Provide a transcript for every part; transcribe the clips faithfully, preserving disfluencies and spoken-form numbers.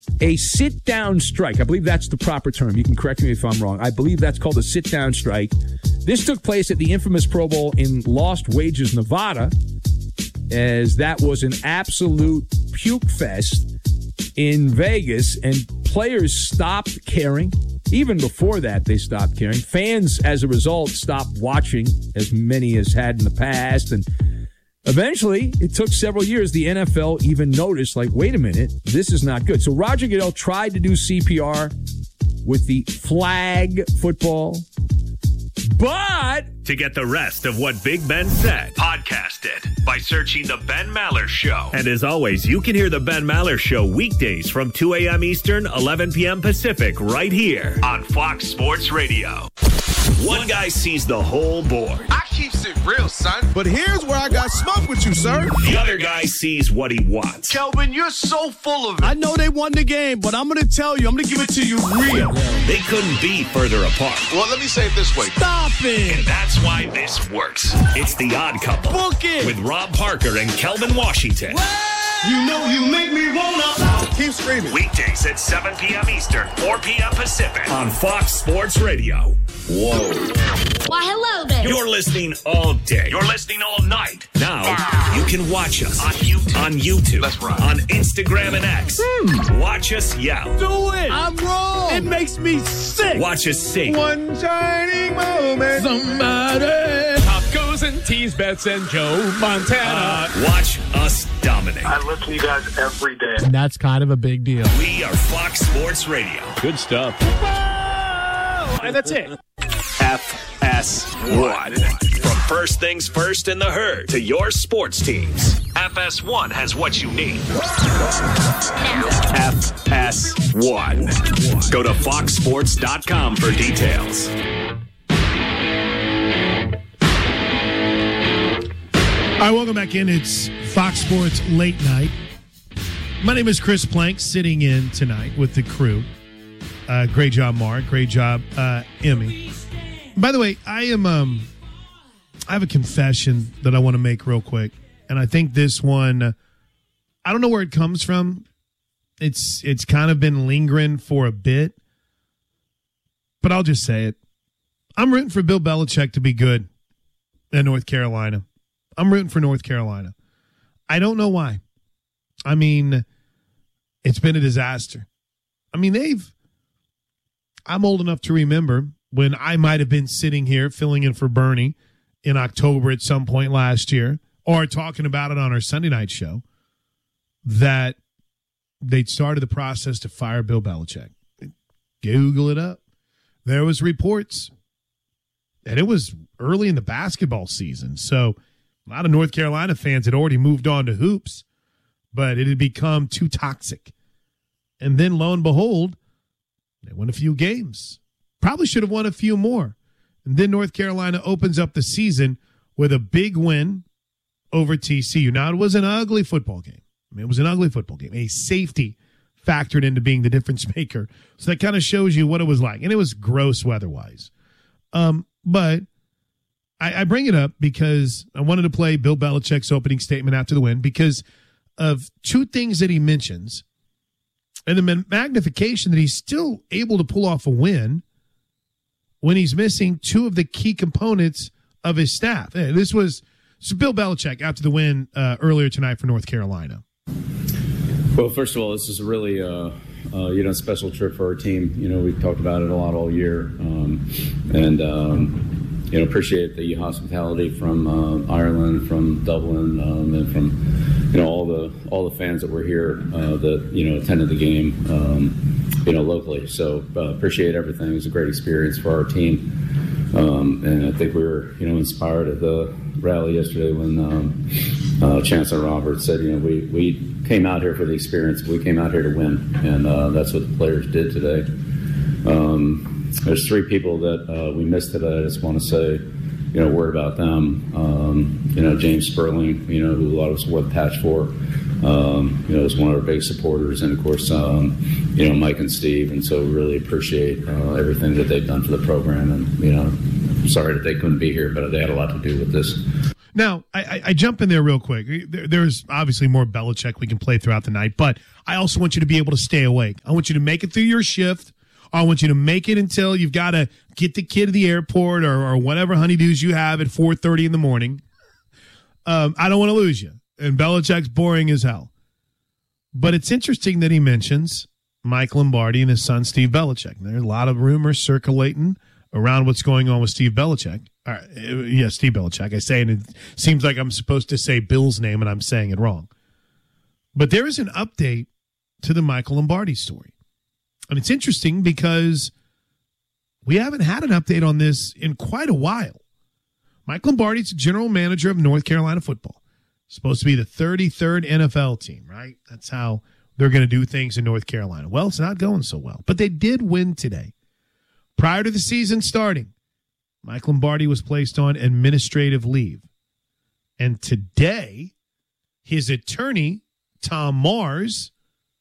a sit-down strike. I believe that's the proper term. You can correct me if I'm wrong. I believe that's called a sit-down strike. This took place at the infamous Pro Bowl in Lost Wages, Nevada, as that was an absolute puke fest in Vegas, and players stopped caring. Even before that, they stopped caring. Fans, as a result, stopped watching, as many as had in the past, and eventually, it took several years. The N F L even noticed, like, wait a minute, this is not good. So Roger Goodell tried to do C P R with the flag football, but... To get the rest of what Big Ben said, podcast it by searching The Ben Maller Show. And as always, you can hear The Ben Maller Show weekdays from two a.m. Eastern, eleven p.m. Pacific, right here on Fox Sports Radio. One guy sees the whole board. I keeps it real, son. But here's where I got smoke with you, sir. The other guy sees what he wants. Kelvin, you're so full of it. I know they won the game, but I'm going to tell you, I'm going to give it to you real. They couldn't be further apart. Well, let me say it this way. Stop it. And that's why this works. It's The Odd Couple. Book it. With Rob Parker and Kelvin Washington. What? You know you make me wanna. Keep screaming. Weekdays at seven p.m. Eastern, four p.m. Pacific on Fox Sports Radio. Whoa. Why, hello there. You're listening all day. You're listening all night. Now, you can watch us on YouTube. On YouTube. That's right. On Instagram and X. Hmm. Watch us yell. Do it. I'm wrong. It makes me sick. Watch us sing. One shining moment. Somebody. Top goes and tease bets and Joe Montana. Uh, watch us dominate. I listen to you guys every day. And that's kind of a big deal. We are Fox Sports Radio. Good stuff. And that's it. F S one. From first things first in the herd to your sports teams, F S one has what you need. F S one. Go to fox sports dot com for details. All right, welcome back in. It's Fox Sports Late Night. My name is Chris Plank, sitting in tonight with the crew. Uh, great job, Mark. Great job, uh, Emmy. By the way, I am. Um, I have a confession that I want to make real quick, and I think this one. I don't know where it comes from. It's it's kind of been lingering for a bit, but I'll just say it. I'm rooting for Bill Belichick to be good in North Carolina. I'm rooting for North Carolina. I don't know why. I mean, it's been a disaster. I mean, they've. I'm old enough to remember when I might have been sitting here filling in for Bernie in October at some point last year, or talking about it on our Sunday night show, that they'd started the process to fire Bill Belichick. Google it up. There was reports, and it was early in the basketball season. So a lot of North Carolina fans had already moved on to hoops, but it had become too toxic. And then lo and behold, they won a few games. Probably should have won a few more. And then North Carolina opens up the season with a big win over T C U. Now, it was an ugly football game. I mean, it was an ugly football game. A safety factored into being the difference maker. So that kind of shows you what it was like. And it was gross weather-wise. Um, but I, I bring it up because I wanted to play Bill Belichick's opening statement after the win because of two things that he mentions. And the magnification that he's still able to pull off a win when he's missing two of the key components of his staff. This was so Bill Belichick after the win uh, earlier tonight for North Carolina. Well, first of all, this is a really, uh, uh, you know, special trip for our team. You know, we've talked about it a lot all year. Um, and, um, you know, appreciate the hospitality from uh, Ireland, from Dublin, um, and from, you know, all the all the fans that were here uh, that, you know, attended the game, um, you know, locally. So uh, appreciate everything. It was a great experience for our team. Um, and I think we were, you know, inspired at the rally yesterday when um, uh, Chancellor Roberts said, you know, we, we came out here for the experience. We came out here to win. And uh, that's what the players did today. Um, there's three people that uh, we missed today. I just want to say, you know, a word about them. Um, you know, James Sperling, you know, who a lot of us wore the patch for, um, you know, is one of our big supporters. And, of course, um, you know, Mike and Steve. And so we really appreciate uh, everything that they've done for the program. And, you know, sorry that they couldn't be here, but they had a lot to do with this. Now, I, I, I jump in there real quick. There, there's obviously more Belichick we can play throughout the night, but I also want you to be able to stay awake. I want you to make it through your shift. I want you to make it until you've got to get the kid to the airport or, or whatever honeydews you have at four thirty in the morning. Um, I don't want to lose you. And Belichick's boring as hell. But it's interesting that he mentions Mike Lombardi and his son, Steve Belichick. There are a lot of rumors circulating around what's going on with Steve Belichick. Uh, yeah, Steve Belichick. I say it, and it seems like I'm supposed to say Bill's name, and I'm saying it wrong. But there is an update to the Michael Lombardi story. And it's interesting because we haven't had an update on this in quite a while. Mike Lombardi's the general manager of North Carolina football. Supposed to be the thirty-third N F L team, right? That's how they're going to do things in North Carolina. Well, it's not going so well. But they did win today. Prior to the season starting, Mike Lombardi was placed on administrative leave. And today, his attorney, Tom Mars,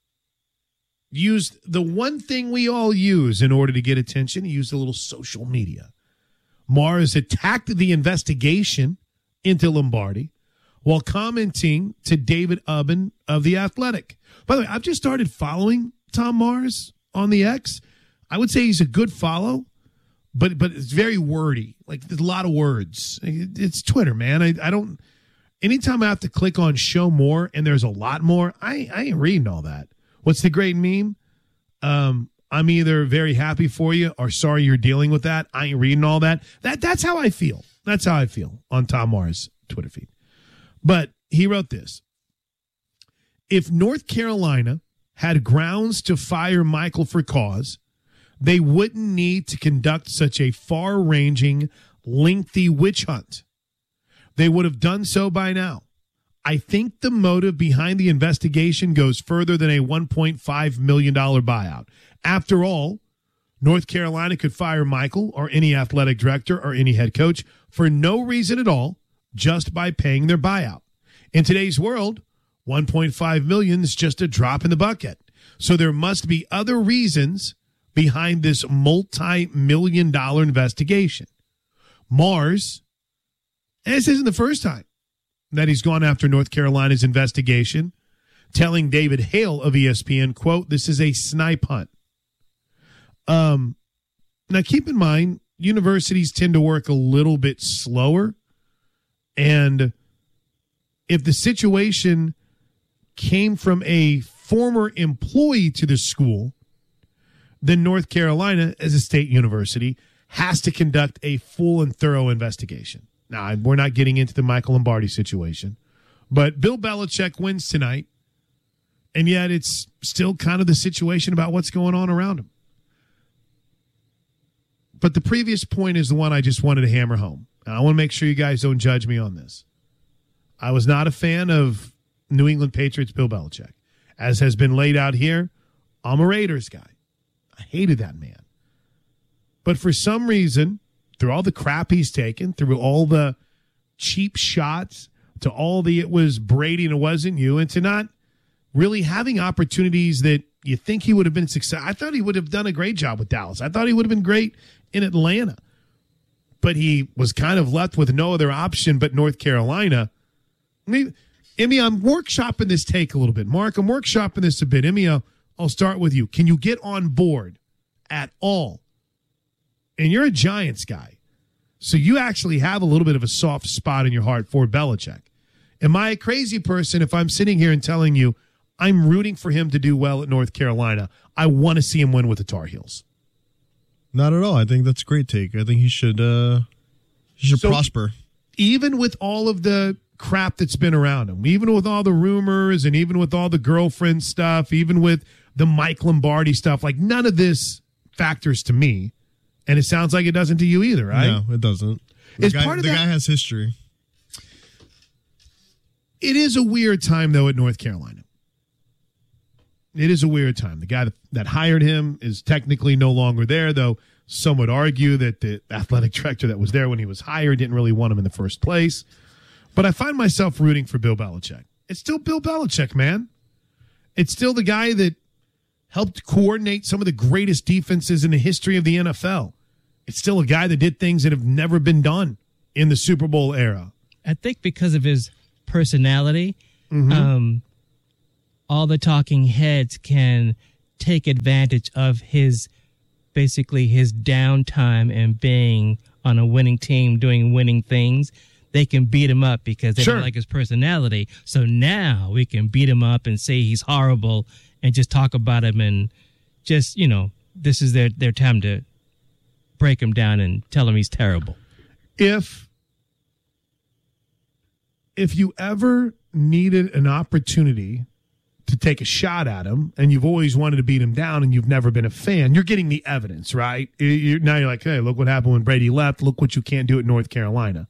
used the one thing we all use in order to get attention. He used a little social media. Mars attacked the investigation into Lombardi while commenting to David Ubben of The Athletic. By the way, I've just started following Tom Mars on the X. I would say he's a good follow, but but it's very wordy. Like, there's a lot of words. It's Twitter, man. I, I don't – anytime I have to click on show more and there's a lot more, I, I ain't reading all that. What's the great meme? Um, I'm either very happy for you or sorry you're dealing with that. I ain't reading all that. That That's how I feel. That's how I feel on Tom Mars' Twitter feed. But he wrote this. If North Carolina had grounds to fire Michael for cause, they wouldn't need to conduct such a far-ranging, lengthy witch hunt. They would have done so by now. I think the motive behind the investigation goes further than a one point five million dollars buyout. After all, North Carolina could fire Michael or any athletic director or any head coach for no reason at all, just by paying their buyout. In today's world, one point five million dollars is just a drop in the bucket. So there must be other reasons behind this multi-million dollar investigation. Mars, and this isn't the first time that he's gone after North Carolina's investigation, telling David Hale of E S P N, quote, this is a snipe hunt. Um, now, keep in mind, universities tend to work a little bit slower. And if the situation came from a former employee to the school, then North Carolina, as a state university, has to conduct a full and thorough investigation. Now, we're not getting into the Michael Lombardi situation, but Bill Belichick wins tonight, and yet it's still kind of the situation about what's going on around him. But the previous point is the one I just wanted to hammer home. And I want to make sure you guys don't judge me on this. I was not a fan of New England Patriots Bill Belichick. As has been laid out here, I'm a Raiders guy. I hated that man. But for some reason, through all the crap he's taken, through all the cheap shots, to all the it was Brady and it wasn't you, and to not really having opportunities that you think he would have been successful. I thought he would have done a great job with Dallas. I thought he would have been great in Atlanta. But he was kind of left with no other option but North Carolina. I mean, Emmy, I'm workshopping this take a little bit. Mark, I'm workshopping this a bit. Emmy, I'll, I'll start with you. Can you get on board at all? And you're a Giants guy, so you actually have a little bit of a soft spot in your heart for Belichick. Am I a crazy person if I'm sitting here and telling you I'm rooting for him to do well at North Carolina? I want to see him win with the Tar Heels. Not at all. I think that's a great take. I think he should uh, he should so, prosper. Even with all of the crap that's been around him, even with all the rumors and even with all the girlfriend stuff, even with the Mike Lombardi stuff, like none of this factors to me. And it sounds like it doesn't to you either, right? No, it doesn't. The, it's guy, part of the that, guy has history. It is a weird time, though, at North Carolina. It is a weird time. The guy that, that hired him is technically no longer there, though some would argue that the athletic director that was there when he was hired didn't really want him in the first place. But I find myself rooting for Bill Belichick. It's still Bill Belichick, man. It's still the guy that helped coordinate some of the greatest defenses in the history of the N F L. It's still a guy that did things that have never been done in the Super Bowl era. I think because of his personality, Mm-hmm. um, all the talking heads can take advantage of his, basically his downtime and being on a winning team, doing winning things. They can beat him up because they Sure. don't like his personality. So now we can beat him up and say he's horrible and just talk about him and just, you know, this is their, their time to break him down and tell him he's terrible. If if you ever needed an opportunity to take a shot at him and you've always wanted to beat him down and you've never been a fan, you're getting the evidence, right? You're, now you're like, hey, look what happened when Brady left. Look what you can't do at North Carolina.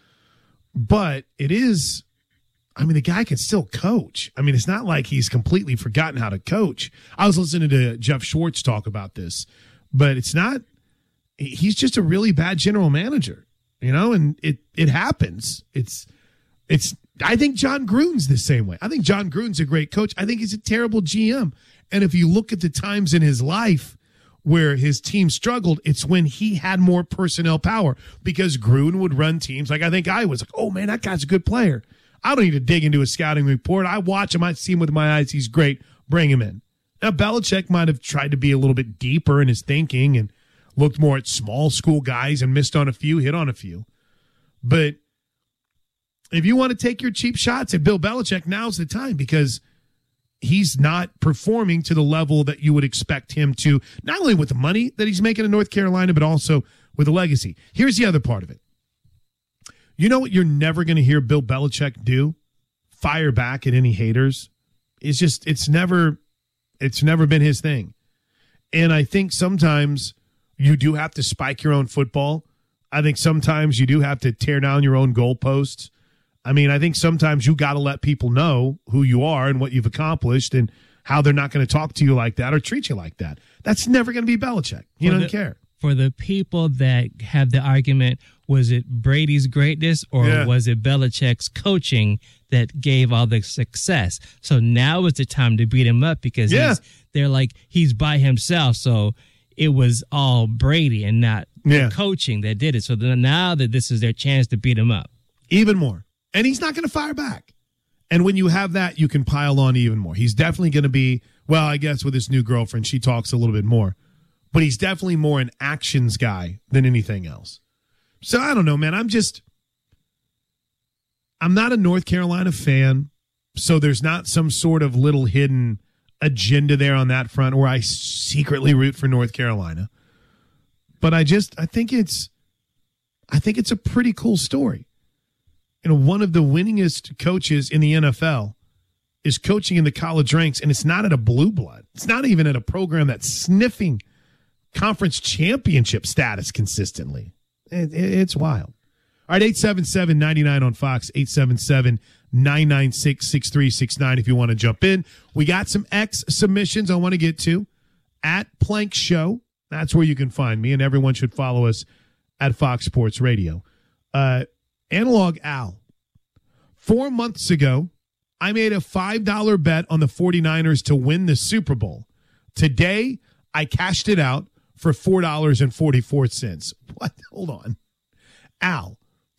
But it is, I mean, the guy can still coach. I mean, it's not like he's completely forgotten how to coach. I was listening to Jeff Schwartz talk about this, but it's not, he's just a really bad general manager, you know, and it, it happens. It's, it's, I think John Gruden's the same way. I think John Gruden's a great coach. I think he's a terrible G M. And if you look at the times in his life where his team struggled, it's when he had more personnel power because Gruden would run teams. Like I think I was like, oh man, that guy's a good player. I don't need to dig into a scouting report. I watch him. I see him with my eyes. He's great. Bring him in. Now, Belichick might have tried to be a little bit deeper in his thinking and looked more at small school guys and missed on a few, hit on a few. But if you want to take your cheap shots at Bill Belichick, now's the time because he's not performing to the level that you would expect him to, not only with the money that he's making in North Carolina, but also with the legacy. Here's the other part of it. You know what you're never going to hear Bill Belichick do? Fire back at any haters. It's just, it's never, it's never been his thing. And I think sometimes you do have to spike your own football. I think sometimes you do have to tear down your own goalposts. I mean, I think sometimes you got to let people know who you are and what you've accomplished and how they're not going to talk to you like that or treat you like that. That's never going to be Belichick. He For doesn't the, care. For the people that have the argument, was it Brady's greatness or Yeah. was it Belichick's coaching that gave all the success? So now is the time to beat him up because Yeah. he's, they're like, he's by himself. So it was all Brady and not Yeah. the coaching that did it. So then now that this is their chance to beat him up. Even more. And he's not going to fire back. And when you have that, you can pile on even more. He's definitely going to be, well, I guess with his new girlfriend, she talks a little bit more. But he's definitely more an actions guy than anything else. So I don't know, man. I'm just, I'm not a North Carolina fan. So there's not some sort of little hidden agenda there on that front where I secretly root for North Carolina. But I just, I think it's, I think it's a pretty cool story. You know, one of the winningest coaches in the N F L is coaching in the college ranks, and it's not at a blue blood. It's not even at a program that's sniffing conference championship status consistently. It, it, it's wild. All right, eight seven seven, nine nine on Fox, eight seven seven, nine nine six, six three six nine if you want to jump in. We got some X submissions I want to get to at Plank Show. That's where you can find me, and everyone should follow us at Fox Sports Radio. Uh, Analog Al, four months ago, I made a five dollar bet on the 49ers to win the Super Bowl. Today, I cashed it out for four dollars and forty-four cents. What? Hold on. Al,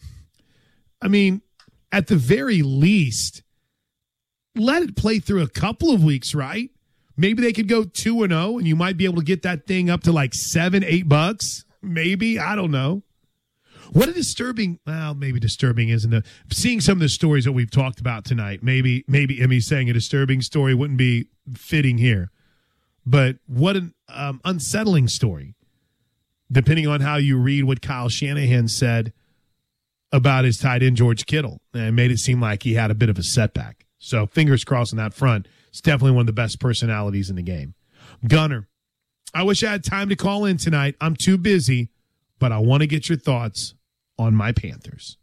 I mean, at the very least, let it play through a couple of weeks, right? Maybe they could go two and oh, and you might be able to get that thing up to like seven, eight bucks. Maybe. I don't know. What a disturbing, well, maybe disturbing isn't a, seeing some of the stories that we've talked about tonight. Maybe, maybe Emmy saying a disturbing story wouldn't be fitting here. But what an um, unsettling story, depending on how you read what Kyle Shanahan said about his tight end, George Kittle. And it made it seem like he had a bit of a setback. So fingers crossed on that front. It's definitely one of the best personalities in the game. Gunner, I wish I had time to call in tonight. I'm too busy, but I want to get your thoughts on my Panthers.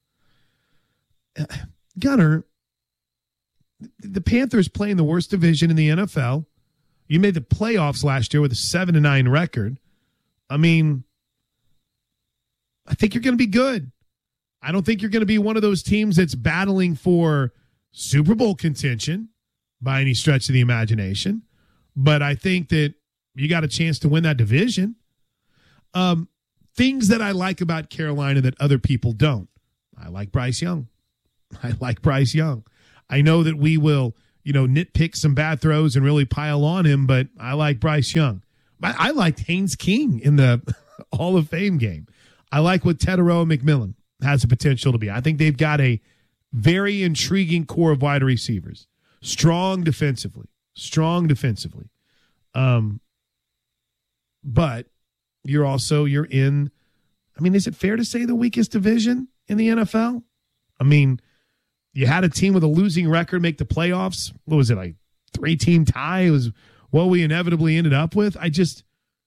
Uh, Gunner, the Panthers play in the worst division in the N F L. You made the playoffs last year with a seven to nine record. I mean, I think you're going to be good. I don't think you're going to be one of those teams that's battling for Super Bowl contention by any stretch of the imagination. But I think that you got a chance to win that division. Um, things that I like about Carolina that other people don't. I like Bryce Young. I like Bryce Young. I know that we will, you know, nitpick some bad throws and really pile on him, but I like Bryce Young. I, I liked Haynes King in the Hall of Fame game. I like what Teteroa McMillan has the potential to be. I think they've got a very intriguing core of wide receivers. Strong defensively. Strong defensively. Um, but you're also, you're in, I mean, is it fair to say the weakest division in the N F L? I mean, you had a team with a losing record make the playoffs. What was it, like three-team tie? It was what we inevitably ended up with. I just,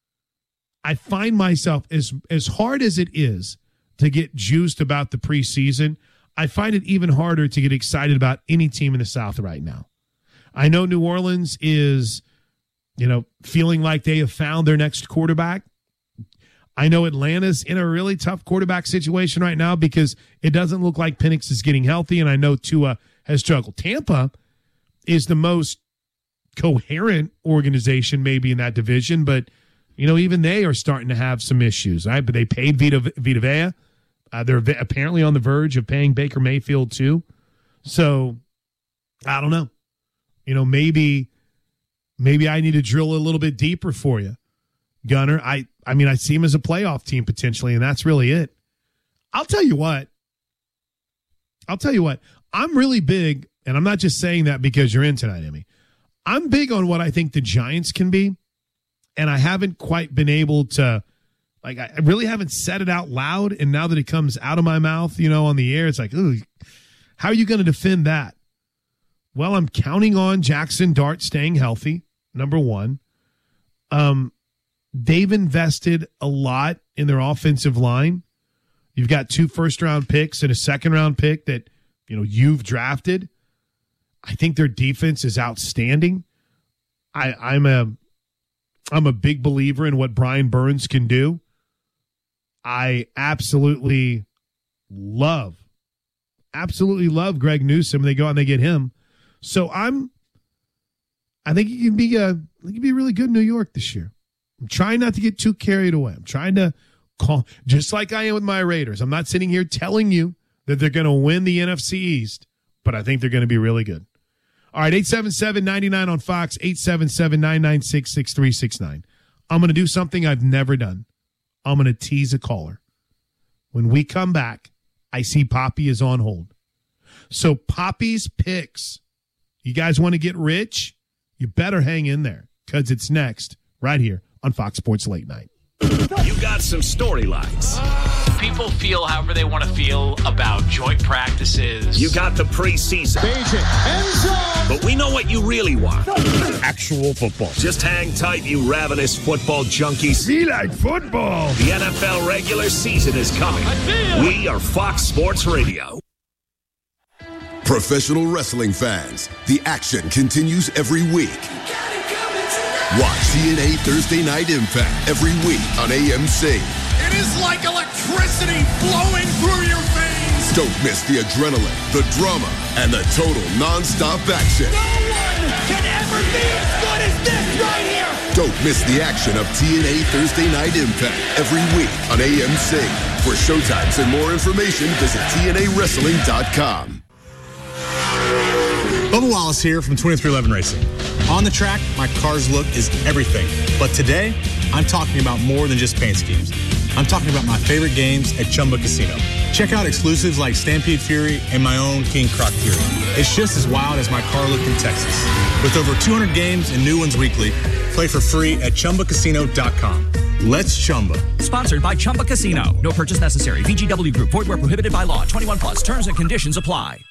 I find myself, as as hard as it is to get juiced about the preseason, I find it even harder to get excited about any team in the South right now. I know New Orleans is, you know, feeling like they have found their next quarterback. I know Atlanta's in a really tough quarterback situation right now because it doesn't look like Penix is getting healthy, and I know Tua has struggled. Tampa is the most coherent organization maybe in that division, but, you know, even they are starting to have some issues, right? But they paid Vita, Vita Vea. Uh, they're v- apparently on the verge of paying Baker Mayfield too. So, I don't know. You know, maybe maybe I need to drill a little bit deeper for you, Gunner. I, I mean, I see him as a playoff team potentially, and that's really it. I'll tell you what. I'll tell you what. I'm really big, and I'm not just saying that because you're in tonight, Emmy. I'm big on what I think the Giants can be, and I haven't quite been able to, like, I really haven't said it out loud, and now that it comes out of my mouth, you know, on the air, it's like, ooh, how are you going to defend that? Well, I'm counting on Jackson Dart staying healthy, number one. Um, they've invested a lot in their offensive line. You've got two first-round picks and a second-round pick that, you know, you've drafted. I think their defense is outstanding. I, I'm a, I'm a big believer in what Brian Burns can do. I absolutely love, absolutely love Greg Newsome. They go out and they get him. So I'm, I think he can be a, I think he can be really good in New York this year. I'm trying not to get too carried away. I'm trying to call, just like I am with my Raiders. I'm not sitting here telling you that they're going to win the N F C East, but I think they're going to be really good. All right, eight seven seven, nine nine on Fox, eight seven seven, nine nine six, six three six nine. I'm going to do something I've never done. I'm going to tease a caller. When we come back, I see Poppy is on hold. So Poppy's picks, you guys want to get rich? You better hang in there because it's next right here on Fox Sports Late Night. You got some storylines. People feel however they want to feel about joint practices. You got the preseason. But we know what you really want. Actual football. Just hang tight, you ravenous football junkies. Be like football. The N F L regular season is coming. We are Fox Sports Radio. Professional wrestling fans, the action continues every week. Watch T N A Thursday Night Impact every week on A M C. It is like electricity flowing through your veins. Don't miss the adrenaline, the drama, and the total non-stop action. No one can ever be as good as this right here. Don't miss the action of T N A Thursday Night Impact every week on A M C. For showtimes and more information, visit T N A wrestling dot com. Bubba Wallace here from twenty-three eleven Racing. On the track, my car's look is everything. But today, I'm talking about more than just paint schemes. I'm talking about my favorite games at Chumba Casino. Check out exclusives like Stampede Fury and my own King Croc Fury. It's just as wild as my car look in Texas. With over two hundred games and new ones weekly, play for free at Chumba Casino dot com. Let's Chumba. Sponsored by Chumba Casino. No purchase necessary. V G W Group. Void where prohibited by law. twenty-one plus. Terms and conditions apply.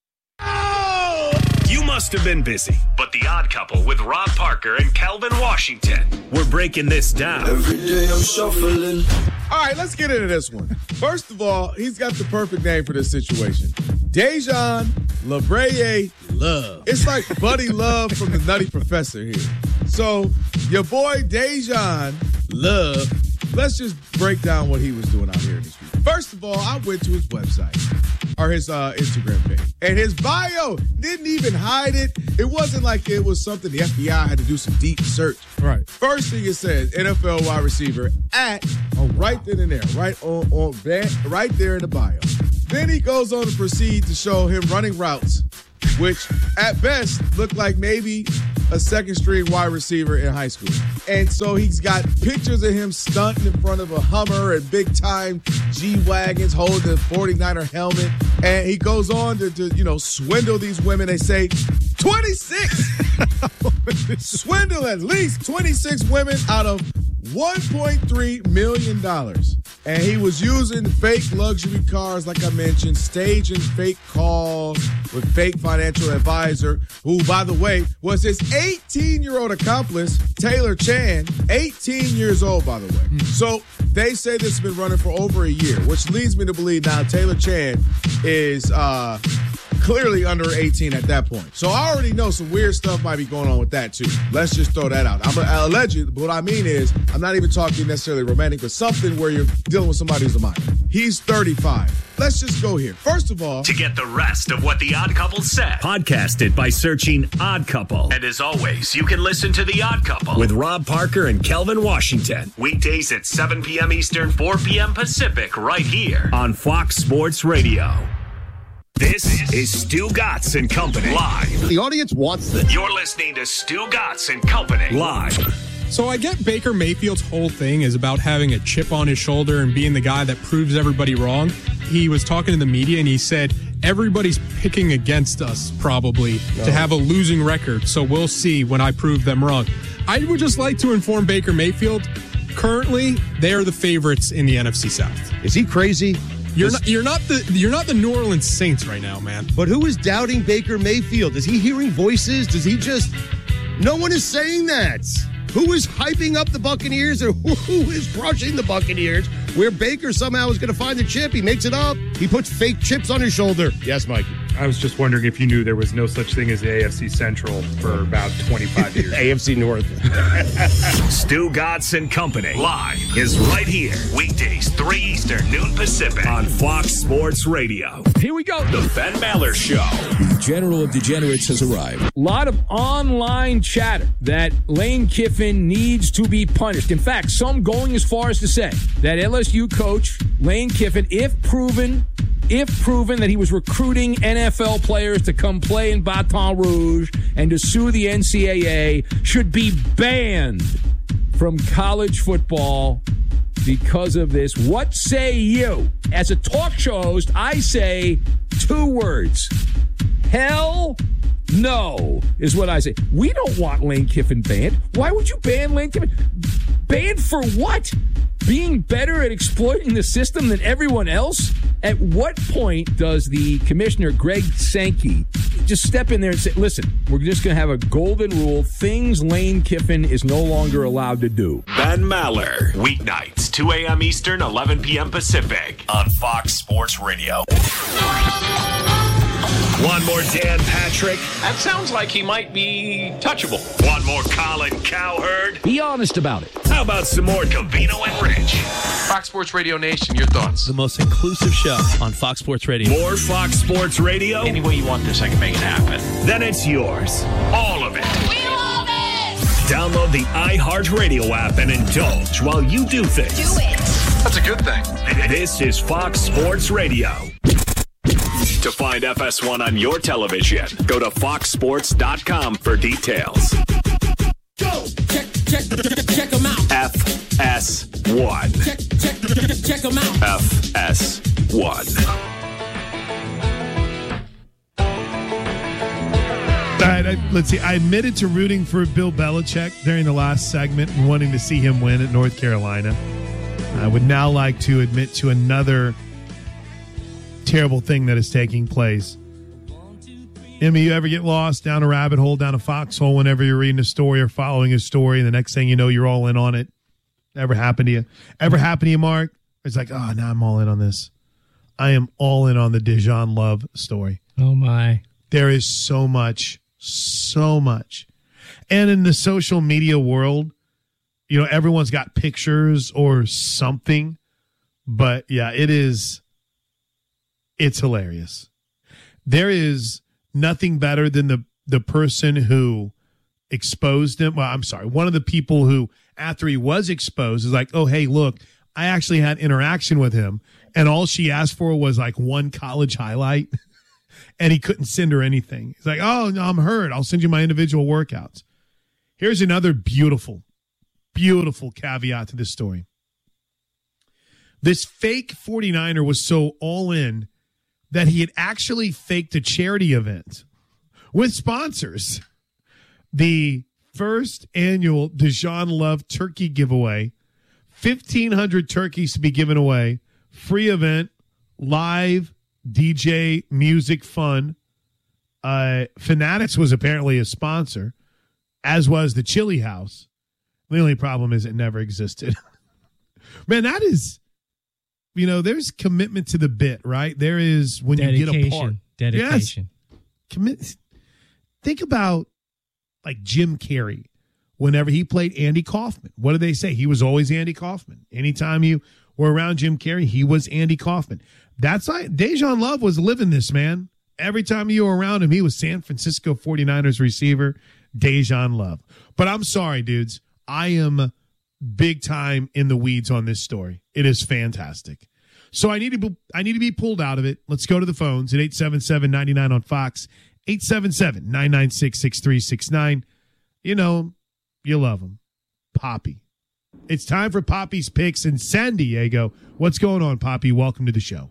You must have been busy, but The Odd Couple with Rob Parker and Calvin Washington. We're breaking this down. Every day I'm shuffling. All right, let's get into this one. First of all, he's got the perfect name for this situation. Dejan LaBraye Love. It's like Buddy Love from the Nutty Professor here. So your boy Dejan Love, let's just break down what he was doing out here this week. First of all, I went to his website. Or his uh, Instagram page. And his bio didn't even hide it. It wasn't like it was something the F B I had to do some deep search. Right. First thing it says, N F L wide receiver at, oh, right then and there, right on, on right there in the bio. Then he goes on to proceed to show him running routes, which at best look like maybe a second string wide receiver in high school. And so he's got pictures of him stunting in front of a Hummer and big time G-Wagons holding the forty-niner helmet. And he goes on to, to you know, swindle these women. They say twenty-six. Swindle at least twenty-six women out of one point three million dollars. And he was using fake luxury cars, like I mentioned, staging fake calls with fake financial advisor, who, by the way, was his eighteen-year-old accomplice, Taylor Chan, eighteen years old, by the way. Mm. So they say this has been running for over a year, which leads me to believe now Taylor Chan is uh, clearly under eighteen at that point. So I already know some weird stuff might be going on with that, too. Let's just throw that out. I'm a, alleged, but what I mean is I'm not even talking necessarily romantic, but something where you're dealing with somebody who's a minor. He's thirty-five. Let's just go here. First of all, to get the rest of what The Odd Couple said, podcast it by searching Odd Couple. And as always, you can listen to The Odd Couple with Rob Parker and Kelvin Washington. Weekdays at seven p.m. Eastern, four p.m. Pacific, right here on Fox Sports Radio. This is Stu Gatz and Company live. The audience wants this. You're listening to Stu Gatz and Company live. So I get Baker Mayfield's whole thing is about having a chip on his shoulder and being the guy that proves everybody wrong. He was talking to the media and he said, everybody's picking against us probably no. to have a losing record. So we'll see when I prove them wrong. I would just like to inform Baker Mayfield, currently they are the favorites in the N F C South. Is he crazy? You're not, you're not the you're not the New Orleans Saints right now, man. But who is doubting Baker Mayfield? Is he hearing voices? Does he just... No one is saying that. Who is hyping up the Buccaneers or who is crushing the Buccaneers where Baker somehow is going to find the chip? He makes it up. He puts fake chips on his shoulder. Yes, Mikey. I was just wondering if you knew there was no such thing as the A F C Central for about twenty-five years. A F C North. Stu Gatz and Company live is right here. Weekdays, three Eastern, noon Pacific on Fox Sports Radio. Here we go. The Ben Maller Show. The General of Degenerates has arrived. A lot of online chatter that Lane Kiffin needs to be punished. In fact, some going as far as to say that L S U coach Lane Kiffin, if proven If proven that he was recruiting N F L players to come play in Baton Rouge and to sue the N C double A, should be banned from college football because of this. What say you? As a talk show host, I say two words. Hell no is what I say. We don't want Lane Kiffin banned. Why would you ban Lane Kiffin? Banned for what? Being better at exploiting the system than everyone else? At what point does the commissioner, Greg Sankey, just step in there and say, listen, we're just going to have a golden rule. Things Lane Kiffin is no longer allowed to do. Ben Maller, weeknights, two a.m. Eastern, eleven p.m. Pacific on Fox Sports Radio. One more Dan Patrick. That sounds like he might be touchable. One more Colin Cowherd. Be honest about it. How about some more Covino and Rich? Fox Sports Radio Nation, your thoughts? The most inclusive show on Fox Sports Radio. More Fox Sports Radio? Any way you want this, I can make it happen. Then it's yours. All of it. We love it! Download the iHeartRadio app and indulge while you do things. Do it. That's a good thing. This is Fox Sports Radio. To find F S one on your television, go to fox sports dot com for details. Go! Check, check, check them out. F S one. Check, check, check them out. F S one. All right, I, let's see. I admitted to rooting for Bill Belichick during the last segment and wanting to see him win at North Carolina. I would now like to admit to another terrible thing that is taking place. Emmy, you ever get lost down a rabbit hole, down a foxhole whenever you're reading a story or following a story, and the next thing you know, you're all in on it? Ever happened to you? Ever happened to you, Mark? It's like, oh, now I'm all in on this. I am all in on the Dijon Love story. Oh, my. There is so much, so much. And in the social media world, you know, everyone's got pictures or something. But, yeah, it is... It's hilarious. There is nothing better than the, the person who exposed him. Well, I'm sorry. One of the people who, after he was exposed, is like, oh, hey, look, I actually had interaction with him, and all she asked for was like one college highlight, and he couldn't send her anything. He's like, oh, no, I'm hurt. I'll send you my individual workouts. Here's another beautiful, beautiful caveat to this story. This fake forty-niner was so all in that he had actually faked a charity event with sponsors. The first annual Deshaun Love turkey giveaway, fifteen hundred turkeys to be given away, free event, live, D J, music, fun. Uh, Fanatics was apparently a sponsor, as was the Chili House. The only problem is it never existed. Man, that is, you know, there's commitment to the bit, right? There is when dedication, you get a part. Dedication. Yes. Commit. Think about like Jim Carrey. Whenever he played Andy Kaufman, what did they say? He was always Andy Kaufman. Anytime you were around Jim Carrey, he was Andy Kaufman. That's like Deshaun Love was living this, man. Every time you were around him, he was San Francisco forty-niners receiver, Deshaun Love. But I'm sorry, dudes. I am big time in the weeds on this story. It is fantastic. So I need to be, I need to be pulled out of it. Let's go to the phones at eight seven seven, nine nine on Fox, eight seven seven, nine nine six, six three six nine. You know, you love him. Poppy. It's time for Poppy's Picks in San Diego. What's going on, Poppy? Welcome to the show.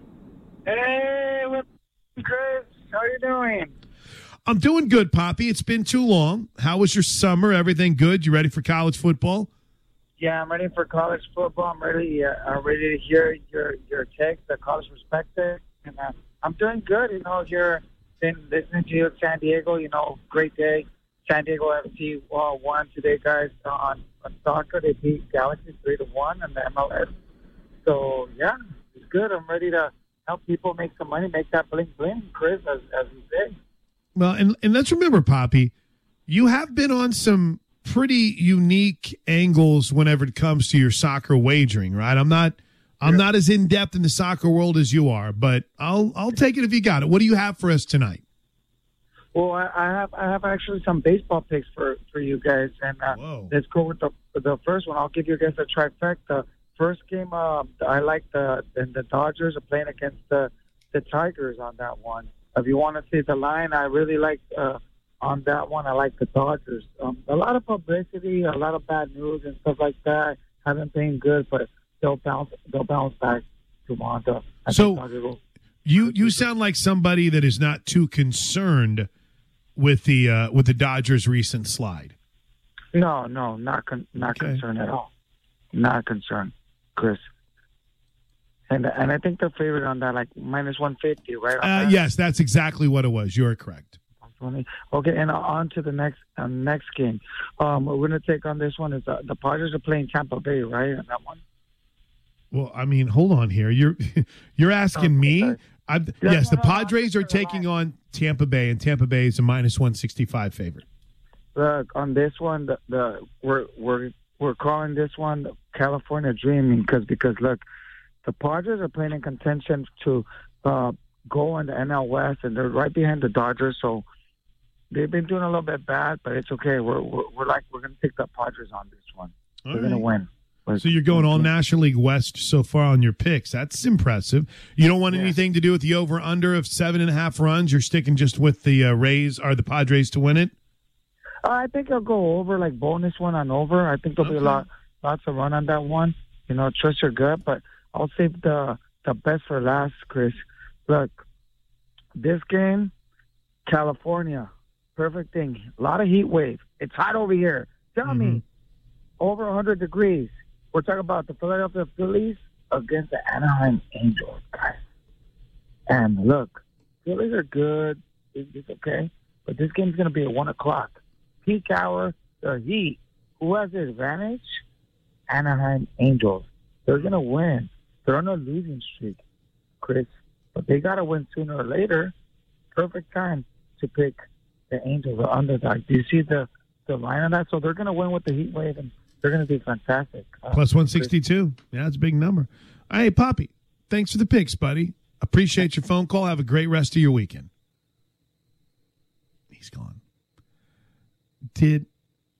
Hey, what's up, Chris? How you doing? I'm doing good, Poppy. It's been too long. How was your summer? Everything good? You ready for college football? Yeah, I'm ready for college football. I'm ready. Uh, I'm ready to hear your your take, the college perspective, and uh, I'm doing good. You know, here been listening to you in San Diego. You know, great day. San Diego F C uh, won today, guys, on, on soccer. They beat Galaxy three to one in the M L S. So yeah, it's good. I'm ready to help people make some money, make that bling bling, Chris, as as you say. Well, and and let's remember, Poppy, you have been on some pretty unique angles whenever it comes to your soccer wagering, right? I'm not I'm yeah. not as in depth in the soccer world as you are, but I'll I'll take it if you got it. What do you have for us tonight? Well, I, I have I have actually some baseball picks for, for you guys, and uh, let's go with the the first one. I'll give you guys a trifecta. First game, uh, I like the the, the Dodgers are playing against the the Tigers on that one. If you want to see the line, I really like uh, on that one. I like the Dodgers. Um, a lot of publicity, a lot of bad news and stuff like that. Haven't been good, but they'll bounce. They'll bounce back tomorrow. So you you sound like somebody that is not too concerned with the uh, with the Dodgers' recent slide. No, no, not con- not okay. concerned at all. Not concerned, Chris. And and I think the favorite on that, like minus one fifty, right? Uh, yes, that's exactly what it was. You're correct. Okay, and on to the next uh, next game. Um, we're going to take on this one. Is uh, the Padres are playing Tampa Bay, right? On that one. Well, I mean, hold on here. You're you're asking oh, me. I'm, yeah, yes, no, the no, Padres are taking on Tampa Bay, and Tampa Bay is a minus one sixty five favorite. Look, on this one, the, the we're we're we're calling this one the California Dreaming because because look, the Padres are playing in contention to uh, go in the N L West, and they're right behind the Dodgers. So they've been doing a little bit bad, but it's okay. We're we're, we're like we're going to take the Padres on this one. All we're right. going to win. So you're going all National League West so far on your picks. That's impressive. You don't want yeah. anything to do with the over-under of seven and a half runs. You're sticking just with the uh, Rays or the Padres to win it? Uh, I think I'll go over, like bonus one on over. I think there'll okay. be a lot, lots of run on that one. You know, trust your gut, but I'll save the the best for last, Chris. Look, this game, California, perfect thing. A lot of heat wave. It's hot over here. Tell mm-hmm. me, over one hundred degrees. We're talking about the Philadelphia Phillies against the Anaheim Angels, guys. And look, Phillies are good. It's okay. But this game's going to be at one o'clock. Peak hour, the heat. Who has the advantage? Anaheim Angels. They're going to win. They're on a losing streak, Chris. But they got to win sooner or later. Perfect time to pick the Angels or underdog. Do you see the, the line on that? So they're going to win with the heat wave, and they're going to be fantastic. Uh, Plus one sixty-two. Yeah, that's a big number. Hey, Poppy, thanks for the picks, buddy. Appreciate your phone call. Have a great rest of your weekend. He's gone. Did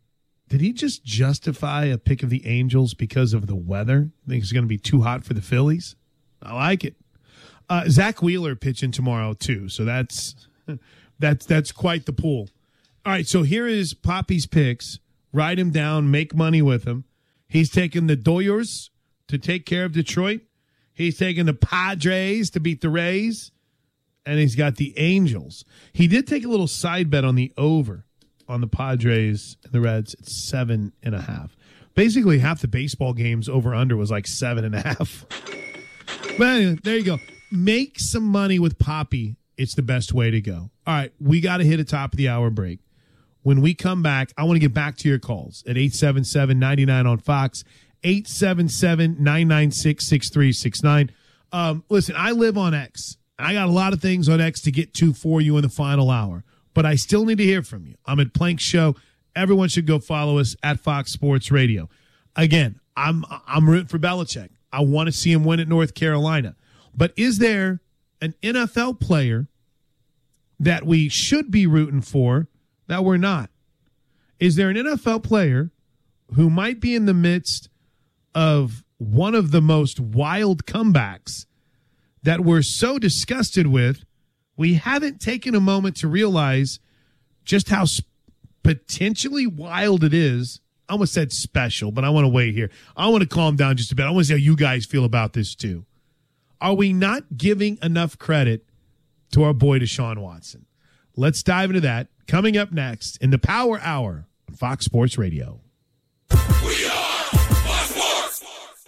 Did he just justify a pick of the Angels because of the weather? Think it's going to be too hot for the Phillies? I like it. Uh, Zach Wheeler pitching tomorrow too, so that's that's that's quite the pool. All right, so here is Poppy's picks. Write him down, make money with him. He's taking the Doyers to take care of Detroit. He's taking the Padres to beat the Rays, and he's got the Angels. He did take a little side bet on the over on the Padres and the Reds at seven and a half. Basically, half the baseball games over under was like seven and a half. But anyway, there you go. Make some money with Poppy. It's the best way to go. All right, we got to hit a top of the hour break. When we come back, I want to get back to your calls at eight seven seven, nine nine on Fox, eight seven seven, nine nine six, six three six nine. Um, listen, I live on X. I got a lot of things on X to get to for you in the final hour, but I still need to hear from you. I'm at Plank Show. Everyone should go follow us at Fox Sports Radio. Again, I'm I'm rooting for Belichick. I want to see him win at North Carolina. But is there an N F L player that we should be rooting for that we're not? Is there an N F L player who might be in the midst of one of the most wild comebacks that we're so disgusted with, we haven't taken a moment to realize just how sp- potentially wild it is? I almost said special, but I want to wait here. I want to calm down just a bit. I want to see how you guys feel about this too. Are we not giving enough credit to our boy Deshaun Watson? Let's dive into that. Coming up next in the Power Hour on Fox Sports Radio. We are Fox Sports.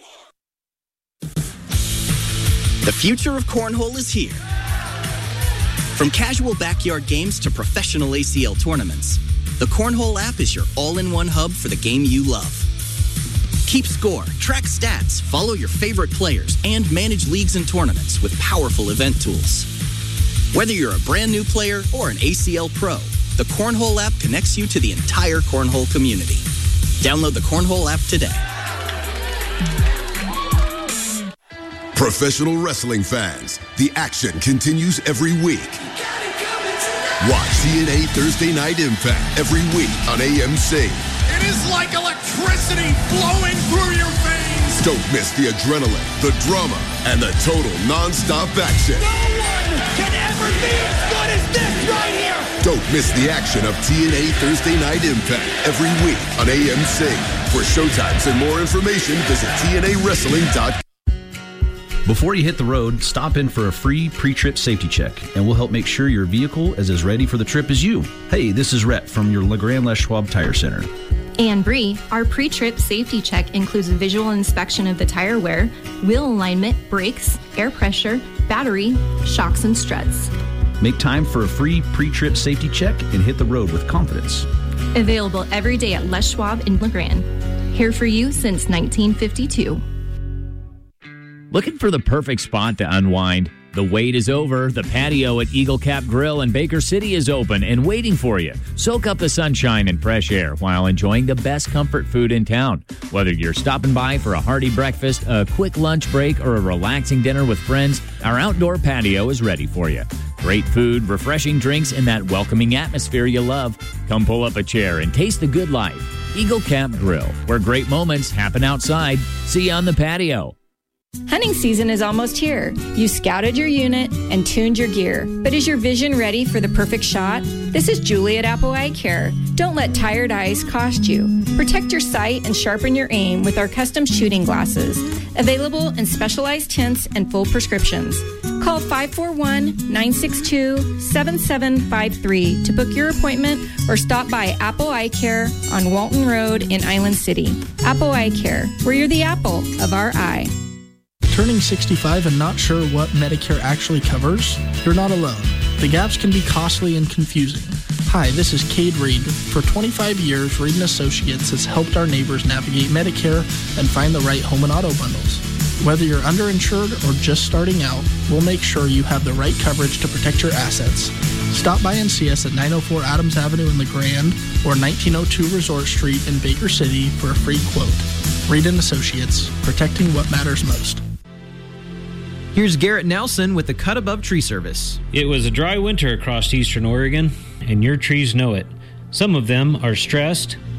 The future of cornhole is here. From casual backyard games to professional A C L tournaments, the Cornhole app is your all-in-one hub for the game you love. Keep score, track stats, follow your favorite players, and manage leagues and tournaments with powerful event tools. Whether you're a brand new player or an A C L pro, the Cornhole app connects you to the entire Cornhole community. Download the Cornhole app today. Professional wrestling fans, the action continues every week. Watch T N A Thursday Night Impact every week on A M C. It is like electricity flowing through your veins. Don't miss the adrenaline, the drama, and the total non-stop action. No one can ever be as good as this right here. Don't miss the action of T N A Thursday Night Impact every week on A M C. For showtimes and more information, visit T N A wrestling dot com. Before you hit the road, stop in for a free pre-trip safety check, and we'll help make sure your vehicle is as ready for the trip as you. Hey, this is Rhett from your LeGrand Les Schwab Tire Center. And Bree, our pre-trip safety check includes a visual inspection of the tire wear, wheel alignment, brakes, air pressure, battery, shocks, and struts. Make time for a free pre-trip safety check and hit the road with confidence. Available every day at Les Schwab in LeGrand. Here for you since nineteen fifty-two. Looking for the perfect spot to unwind? The wait is over. The patio at Eagle Cap Grill in Baker City is open and waiting for you. Soak up the sunshine and fresh air while enjoying the best comfort food in town. Whether you're stopping by for a hearty breakfast, a quick lunch break, or a relaxing dinner with friends, our outdoor patio is ready for you. Great food, refreshing drinks, and that welcoming atmosphere you love. Come pull up a chair and taste the good life. Eagle Cap Grill, where great moments happen outside. See you on the patio. Hunting season is almost here. You scouted your unit and tuned your gear, but is your vision ready for the perfect shot? This is Julie at Apple Eye Care. Don't let tired eyes cost you. Protect your sight and sharpen your aim with our custom shooting glasses, available in specialized tints and full prescriptions. Call five four one, nine six two, seven seven five three to book your appointment or stop by Apple Eye Care on Walton Road in Island City. Apple Eye Care, where you're the apple of our eye. Turning sixty-five and not sure what Medicare actually covers? You're not alone. The gaps can be costly and confusing. Hi, this is Cade Reed. For twenty-five years, Reed and Associates has helped our neighbors navigate Medicare and find the right home and auto bundles. Whether you're underinsured or just starting out, we'll make sure you have the right coverage to protect your assets. Stop by and see us at nine oh four Adams Avenue in LeGrand or nineteen oh two Resort Street in Baker City for a free quote. Reed and Associates, protecting what matters most. Here's Garrett Nelson with the Cut Above Tree Service. It was a dry winter across eastern Oregon, and your trees know it. Some of them are stressed,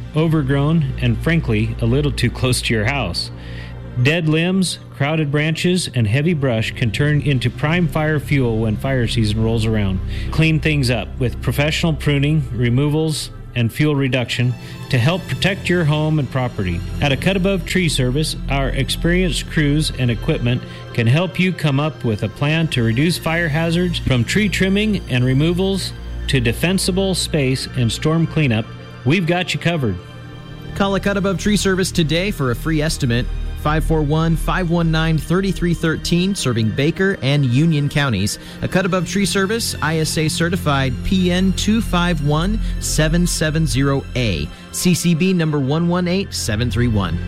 overgrown, and frankly, a little too close to your house. Dead limbs, crowded branches, and heavy brush can turn into prime fire fuel when fire season rolls around. Clean things up with professional pruning, removals, and fuel reduction to help protect your home and property. At a Cut Above Tree Service, our experienced crews and equipment can help you come up with a plan to reduce fire hazards from tree trimming and removals to defensible space and storm cleanup. We've got you covered. Call a Cut Above Tree Service today for a free estimate. five four one, five one nine, three three one three, serving Baker and Union counties. A Cut Above Tree Service, I S A certified P N two five one seven seven zero A, C C B number one one eight seven three one.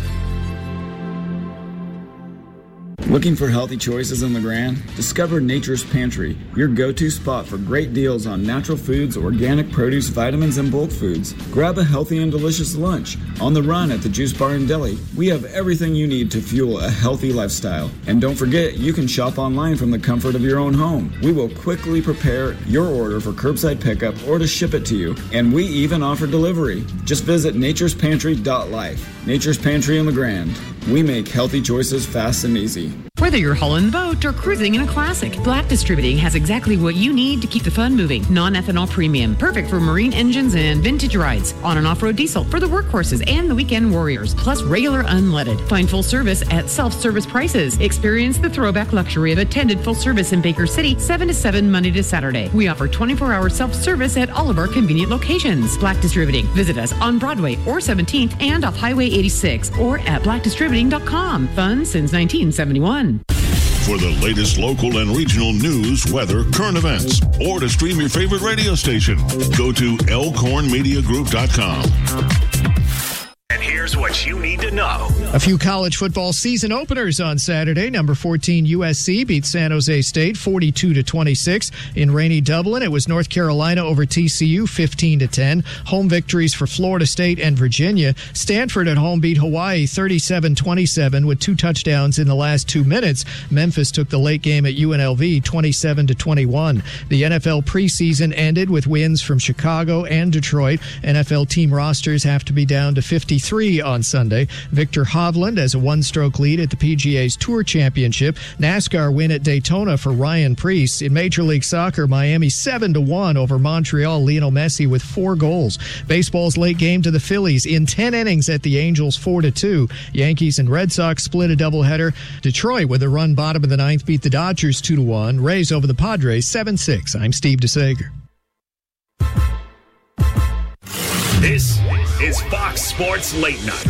Looking for healthy choices in LeGrand? Discover Nature's Pantry, your go-to spot for great deals on natural foods, organic produce, vitamins, and bulk foods. Grab a healthy and delicious lunch. On the run at the Juice Bar and Deli, we have everything you need to fuel a healthy lifestyle. And don't forget, you can shop online from the comfort of your own home. We will quickly prepare your order for curbside pickup or to ship it to you. And we even offer delivery. Just visit natures pantry dot life. Nature's Pantry in LeGrand. We make healthy choices fast and easy. Whether you're hauling the boat or cruising in a classic, Black Distributing has exactly what you need to keep the fun moving. Non-ethanol premium, perfect for marine engines and vintage rides. On and off-road diesel for the workhorses and the weekend warriors. Plus regular unleaded. Find full service at self-service prices. Experience the throwback luxury of attended full service in Baker City, seven to seven Monday to Saturday. We offer twenty-four hour self-service at all of our convenient locations. Black Distributing. Visit us on Broadway or seventeenth and off Highway eighty-six or at black distributing dot com. Fun since nineteen seventy-one. For the latest local and regional news, weather, current events, or to stream your favorite radio station, go to elkhorn media group dot com. And here's what you need to know. A few college football season openers on Saturday. Number fourteen U S C beat San Jose State forty-two to twenty-six. In rainy Dublin, it was North Carolina over T C U fifteen to ten. Home victories for Florida State and Virginia. Stanford at home beat Hawaii thirty-seven twenty-seven with two touchdowns in the last two minutes. Memphis took the late game at U N L V twenty-seven to twenty-one. The N F L preseason ended with wins from Chicago and Detroit. N F L team rosters have to be down to fifty-three on Sunday. Victor Hovland has a one-stroke lead at the P G A's Tour Championship. NASCAR win at Daytona for Ryan Preece. In Major League Soccer, Miami seven to one over Montreal. Lionel Messi with four goals. Baseball's late game to the Phillies in ten innings at the Angels four to two. Yankees and Red Sox split a doubleheader. Detroit with a run bottom of the ninth beat the Dodgers two to one. Rays over the Padres seven six. I'm Steve DeSager. This is Fox Sports Late Night.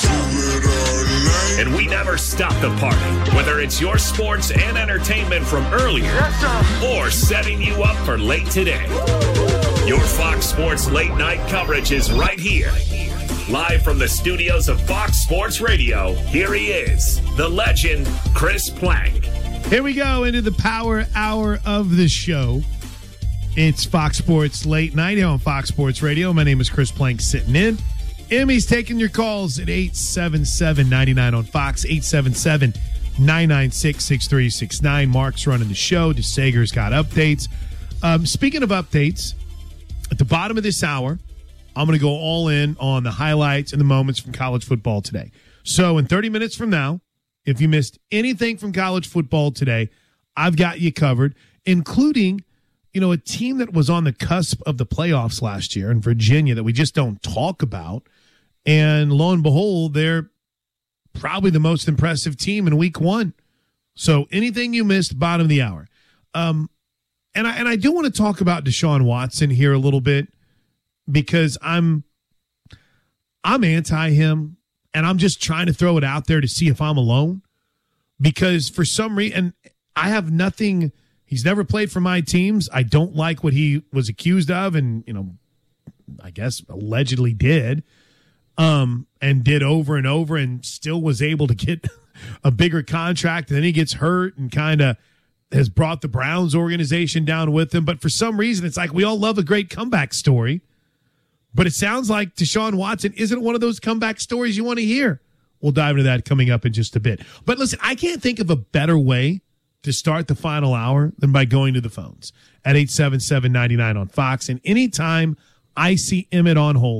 And we never stop the party, whether it's your sports and entertainment from earlier or setting you up for late today. Your Fox Sports Late Night coverage is right here. Live from the studios of Fox Sports Radio, here he is, the legend, Chris Plank. Here we go into the power hour of the show. It's Fox Sports Late Night here on Fox Sports Radio. My name is Chris Plank, sitting in. Emmy's taking your calls at eight seven seven, nine nine on Fox, eight seven seven, nine nine six, six three six nine. Mark's running the show. DeSager's got updates. Um, speaking of updates, at the bottom of this hour, I'm going to go all in on the highlights and the moments from college football today. So in thirty minutes from now, if you missed anything from college football today, I've got you covered, including you know, a team that was on the cusp of the playoffs last year in Virginia that we just don't talk about. And lo and behold, they're probably the most impressive team in week one. So anything you missed, bottom of the hour. Um, and I and I do want to talk about Deshaun Watson here a little bit because I'm I'm anti him, and I'm just trying to throw it out there to see if I'm alone. Because for some reason, I have nothing. He's never played for my teams. I don't like what he was accused of, and you know, I guess allegedly did, um, and did over and over, and still was able to get a bigger contract. And then he gets hurt, and kind of has brought the Browns organization down with him. But for some reason, it's like we all love a great comeback story, but it sounds like Deshaun Watson isn't one of those comeback stories you want to hear. We'll dive into that coming up in just a bit. But listen, I can't think of a better way to start the final hour than by going to the phones at eight seven seven, nine nine on Fox. And anytime I see Emmett on hold,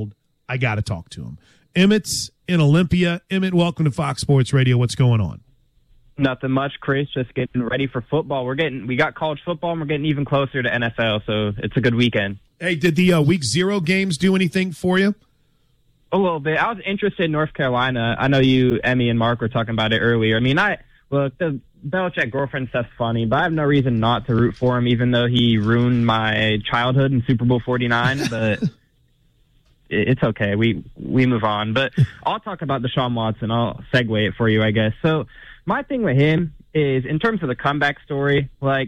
I got to talk to him. Emmett's in Olympia. Emmett, welcome to Fox Sports Radio. What's going on? Nothing much, Chris. Just getting ready for football. We're getting we got college football, and we're getting even closer to N F L. So it's a good weekend. Hey, did the uh, week zero games do anything for you? A little bit. I was interested in North Carolina. I know you, Emmy, and Mark were talking about it earlier. I mean, I look the Belichick girlfriend stuff's funny, but I have no reason not to root for him, even though he ruined my childhood in Super Bowl forty-nine. But it's okay. We we move on. But I'll talk about Deshaun Watson. I'll segue it for you, I guess. So my thing with him is, in terms of the comeback story, like,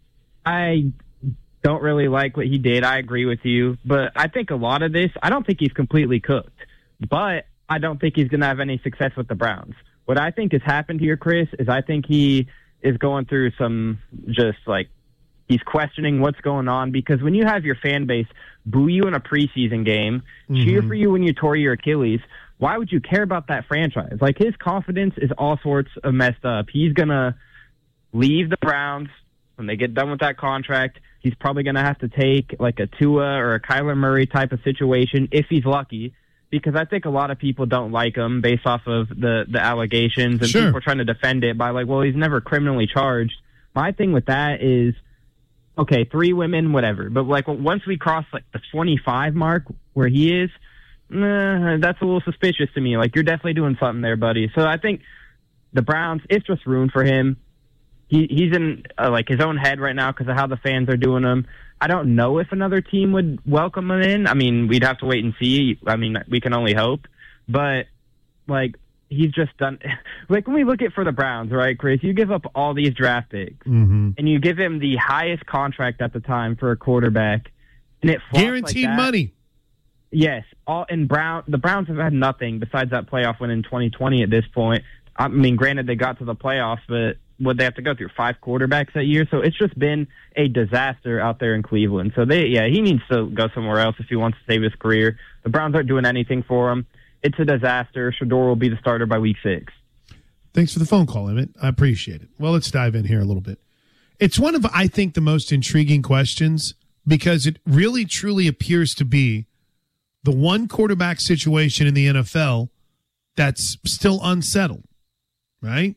I don't really like what he did. I agree with you. But I think a lot of this, I don't think he's completely cooked. But I don't think he's going to have any success with the Browns. What I think has happened here, Chris, is I think he is going through some just, like, he's questioning what's going on. Because when you have your fan base boo you in a preseason game, mm-hmm. cheer for you when you tore your Achilles, why would you care about that franchise? Like, his confidence is all sorts of messed up. He's going to leave the Browns when they get done with that contract. He's probably going to have to take, like, a Tua or a Kyler Murray type of situation if he's lucky. Because I think a lot of people don't like him based off of the, the allegations, and sure. people are trying to defend it by like, well, he's never criminally charged. My thing with that is, okay, three women, whatever. But like once we cross like the twenty-five mark where he is, nah, that's a little suspicious to me. Like, you're definitely doing something there, buddy. So I think the Browns, it's just ruined for him. He he's in uh, like his own head right now because of how the fans are doing him. I don't know if another team would welcome him in. I mean, we'd have to wait and see. I mean, we can only hope. But, like, he's just done – like, when we look at for the Browns, right, Chris, you give up all these draft picks, mm-hmm. and you give him the highest contract at the time for a quarterback, and it flops guaranteed like that. money. Yes. All and Brown. The Browns have had nothing besides that playoff win in twenty twenty at this point. I mean, granted, they got to the playoffs, but – would they have to go through five quarterbacks that year? So it's just been a disaster out there in Cleveland. So they, yeah, he needs to go somewhere else if he wants to save his career. The Browns aren't doing anything for him. It's a disaster. Shedeur will be the starter by week six. Thanks for the phone call, Emmett. I appreciate it. Well, let's dive in here a little bit. It's one of, I think, the most intriguing questions because it really, truly appears to be the one quarterback situation in the N F L that's still unsettled, right?